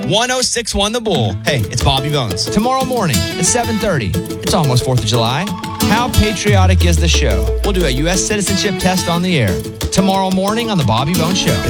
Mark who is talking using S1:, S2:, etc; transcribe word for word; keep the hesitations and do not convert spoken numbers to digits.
S1: one oh six point one The Bull. Hey, it's Bobby Bones. Tomorrow morning at seven thirty. It's almost fourth of July. How patriotic is the show? We'll do a U S citizenship test on the air. Tomorrow morning on The Bobby Bones Show.